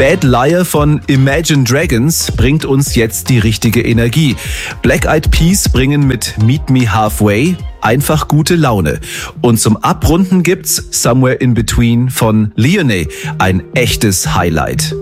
Bad Liar von Imagine Dragons bringt uns jetzt die richtige Energie. Black Eyed Peas bringen mit Meet Me Halfway einfach gute Laune. Und zum Abrunden gibt's Somewhere in Between von Leonie, ein echtes Highlight.